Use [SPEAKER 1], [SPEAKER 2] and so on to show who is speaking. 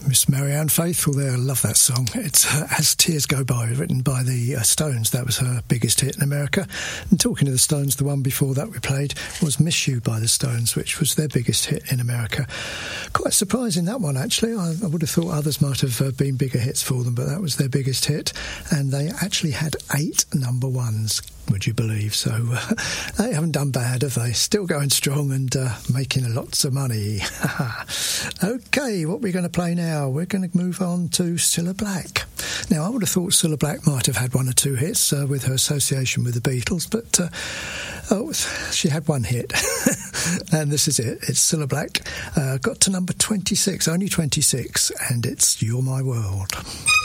[SPEAKER 1] Miss Marianne Faithfull there. I love that song. It's As Tears Go By, written by the Stones. That was her biggest hit in America. And talking of the Stones, the one before that we played was Miss You by the Stones, which was their biggest hit in America. Quite surprising, that one, actually. I would have thought others might have been bigger hits for them, but that was their biggest hit. And they actually had 8 number ones, would you believe? So they haven't done bad, have they? Still going strong and making lots of money. OK, what we're going to play now, we're going to move on to Cilla Black. Now, I would have thought Cilla Black might have had 1 or 2 hits with her association with the Beatles, but she had 1 hit. And this is it. It's Cilla Black. Got to number 26, only 26, and it's You're My World.